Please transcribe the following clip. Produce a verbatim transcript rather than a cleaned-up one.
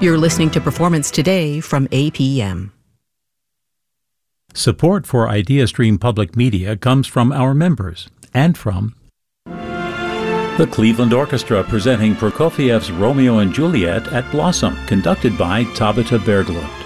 You're listening to Performance Today from A P M. Support for IdeaStream Public Media comes from our members and from the Cleveland Orchestra, presenting Prokofiev's Romeo and Juliet at Blossom, conducted by Tabitha Berglund.